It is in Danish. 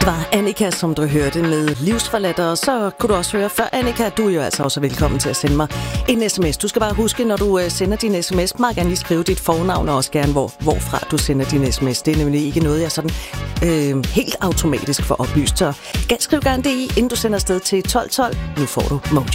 Det var Annika, som du hørte med Livsforladt, og så kunne du også høre før Annika, du er jo altså også velkommen til at sende mig en sms. Du skal bare huske, når du sender din sms, meget gerne lige skrive dit fornavn og også gerne, hvorfra du sender din sms. Det er nemlig ikke noget, jeg sådan helt automatisk får oplyst. Så skriv gerne det i, inden du sender afsted til 1212. Nu får du Mojo.